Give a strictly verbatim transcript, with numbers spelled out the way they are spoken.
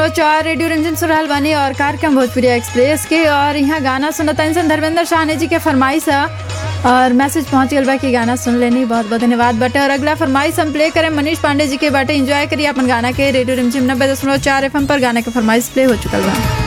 दशमलव चार रेडियो रिमझिम सुन रहल बानी और कार्यक्रम भोजपुरी एक्सप्रेस के। और यहाँ गाना सुनता इंसान धर्मेंद्र शाहनी जी के फरमाइश है और मैसेज पहुंच गया बा कि गाना सुन लेनी, बहुत बहुत धन्यवाद बाटे। और अगला फरमाइश हम प्ले करें मनीष पांडे जी के बाटे। एंजॉय करिए अपन गाना के। रेडियो रिमझिम नब्बे दशमलव चार एफ एम पर गाना के फरमाइश प्ले हो चुकल बा।